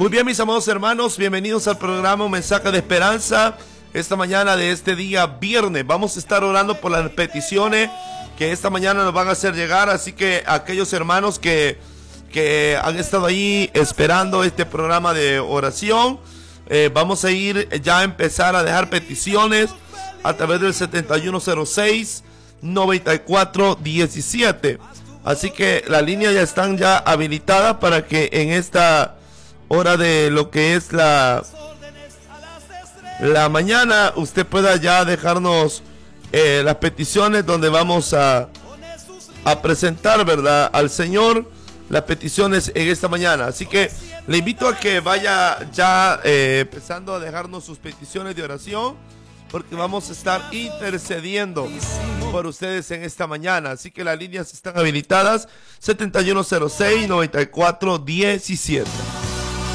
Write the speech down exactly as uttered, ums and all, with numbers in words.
Muy bien, mis amados hermanos, bienvenidos al programa Un Mensaje de Esperanza. Esta mañana de este día viernes vamos a estar orando por las peticiones que esta mañana nos van a hacer llegar. Así que aquellos hermanos que, que han estado ahí esperando este programa de oración, eh, vamos a ir ya a empezar a dejar peticiones a través del setenta y uno cero seis, noventa y cuatro diecisiete. Así que las líneas ya están ya habilitadas para que en esta hora de lo que es la la mañana usted pueda ya dejarnos eh, las peticiones donde vamos a a presentar, ¿verdad?, al Señor las peticiones en esta mañana. Así que le invito a que vaya ya eh, empezando a dejarnos sus peticiones de oración, porque vamos a estar intercediendo por ustedes en esta mañana. Así que las líneas están habilitadas, setenta y uno cero seis, noventa y cuatro diecisiete.